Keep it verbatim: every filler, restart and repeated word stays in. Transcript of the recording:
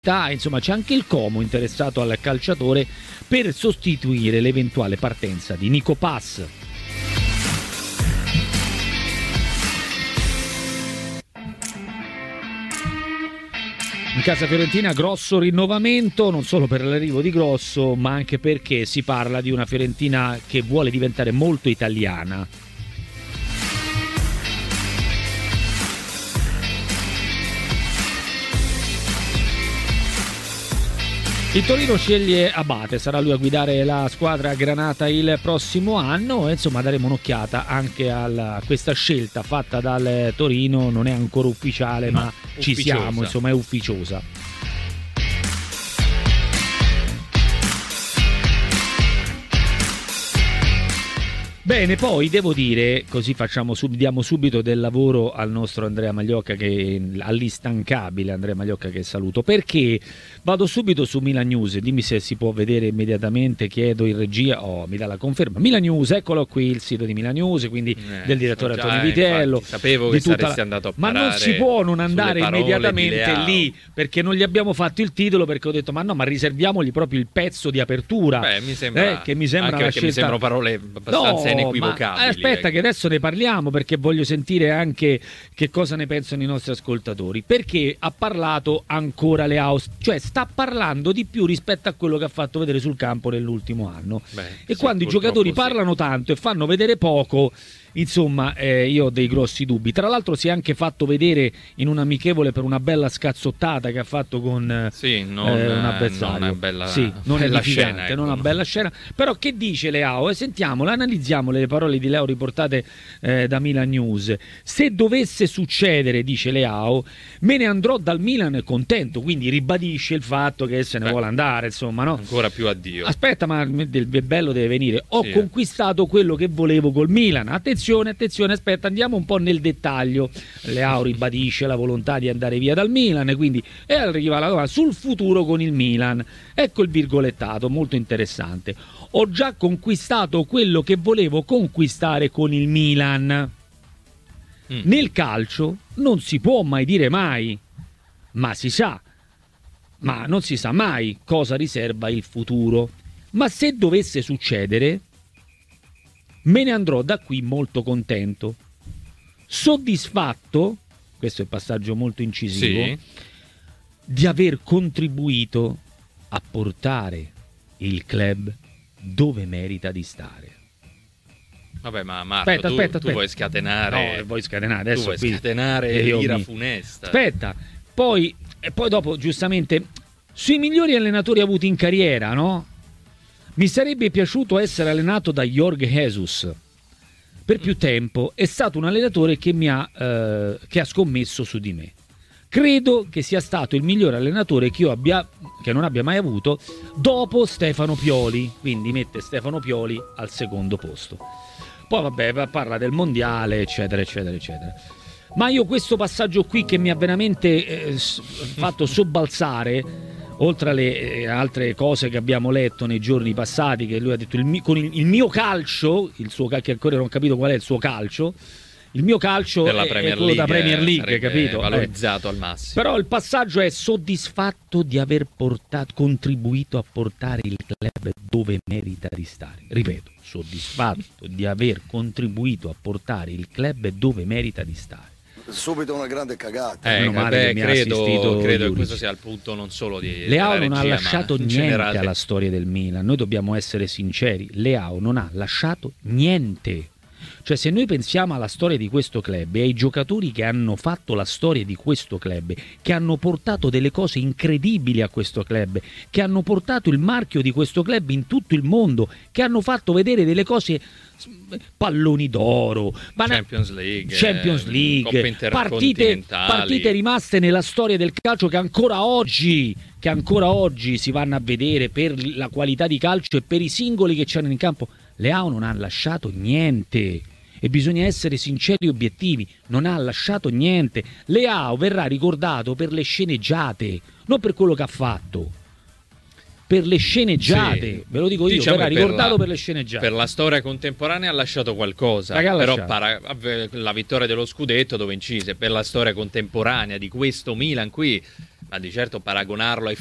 Insomma, c'è anche il Como interessato al calciatore per sostituire l'eventuale partenza di Nico Pass. In casa fiorentina grosso rinnovamento, non solo per l'arrivo di Grosso, ma anche perché si parla di una Fiorentina che vuole diventare molto italiana. Il Torino sceglie Abate, sarà lui a guidare la squadra granata il prossimo anno e insomma daremo un'occhiata anche a questa scelta fatta dal Torino, non è ancora ufficiale no, ma ufficiosa. Ci siamo, insomma è ufficiosa. Bene, poi devo dire, così facciamo sub, diamo subito del lavoro al nostro Andrea Magliocca, che all'instancabile Andrea Magliocca, che saluto, perché vado subito su Milan News, dimmi se si può vedere immediatamente, chiedo in regia, oh mi dà la conferma, Milan News, eccolo qui il sito di Milan News, quindi eh, del direttore Antonio Vitello. Infatti, sapevo che saresti la... andato a ma non si può non andare immediatamente lì, perché non gli abbiamo fatto il titolo, perché ho detto ma no, ma riserviamogli proprio il pezzo di apertura. Beh, mi sembra, eh, che mi sembra anche una perché scelta... mi sembrano parole abbastanza no, inequivocabili. Ma aspetta che adesso ne parliamo, perché voglio sentire anche che cosa ne pensano i nostri ascoltatori, perché ha parlato ancora Leao, cioè sta parlando di più rispetto a quello che ha fatto vedere sul campo nell'ultimo anno. Beh, e sì, quando i giocatori sì. parlano tanto e fanno vedere poco, insomma eh, io ho dei grossi dubbi. Tra l'altro si è anche fatto vedere in un amichevole per una bella scazzottata che ha fatto con sì, non, eh, un avversario. Non è bella, sì, non bella è scena, ecco. Non una bella scena. Però che dice Leao? E sentiamola, analizziamo le parole di Leao riportate eh, da Milan News. Se dovesse succedere, dice Leao, me ne andrò dal Milan contento, quindi ribadisce il fatto che se ne Beh, vuole andare, insomma, no? Ancora più addio. Aspetta, ma il bello deve venire. Ho sì. conquistato quello che volevo col Milan. Attenzione Attenzione, attenzione, aspetta, andiamo un po' nel dettaglio. Leao ribadisce la volontà di andare via dal Milan, quindi e arriva la domanda sul futuro con il Milan. Ecco il virgolettato, molto interessante. Ho già conquistato quello che volevo conquistare con il Milan. Mm. Nel calcio non si può mai dire mai, ma si sa, ma non si sa mai cosa riserva il futuro. Ma se dovesse succedere, me ne andrò da qui molto contento, soddisfatto, questo è il passaggio molto incisivo, sì. di aver contribuito a portare il club dove merita di stare. Vabbè, ma Marco, aspetta, tu, aspetta, tu aspetta. vuoi scatenare, no, vuoi scatenare adesso, tu vuoi qui, scatenare l'ira mi... funesta. Aspetta, poi, e poi dopo, giustamente, sui migliori allenatori avuti in carriera, no? Mi sarebbe piaciuto essere allenato da Jorge Jesus. Per più tempo è stato un allenatore che mi ha, eh, che ha scommesso su di me. Credo che sia stato il miglior allenatore che io abbia, che non abbia mai avuto, dopo Stefano Pioli. Quindi mette Stefano Pioli al secondo posto. Poi vabbè, parla del mondiale, eccetera, eccetera, eccetera. Ma io questo passaggio qui che mi ha veramente eh, fatto sobbalzare, oltre alle eh, altre cose che abbiamo letto nei giorni passati, che lui ha detto il mio, con il, il mio calcio, il suo che ancora non ho capito qual è il suo calcio, il mio calcio è, è quello da Premier League, capito? Valorizzato eh. al massimo. Però il passaggio è soddisfatto di aver portato, contribuito a portare il club dove merita di stare. Ripeto, soddisfatto di aver contribuito a portare il club dove merita di stare. Subito una grande cagata. Eh, vabbè, credo, credo che questo sia il punto non solo di Leao non regia, ha lasciato niente generale. alla storia del Milan. Noi dobbiamo essere sinceri, Leao non ha lasciato niente. Cioè, se noi pensiamo alla storia di questo club e ai giocatori che hanno fatto la storia di questo club, che hanno portato delle cose incredibili a questo club, che hanno portato il marchio di questo club in tutto il mondo, che hanno fatto vedere delle cose, palloni d'oro, Champions League, Champions League partite, partite rimaste nella storia del calcio che ancora oggi che ancora oggi si vanno a vedere per la qualità di calcio e per i singoli che c'erano in campo. Leao non ha lasciato niente e bisogna essere sinceri e obiettivi, non ha lasciato niente. Leao verrà ricordato per le sceneggiate, non per quello che ha fatto. per le sceneggiate, sì. Ve lo dico io, diciamo, verrà ricordato per, la, per le sceneggiate. Per la storia contemporanea ha lasciato qualcosa, ha però lasciato? Para, la vittoria dello scudetto dove incise, per la storia contemporanea di questo Milan qui, ma di certo paragonarlo ai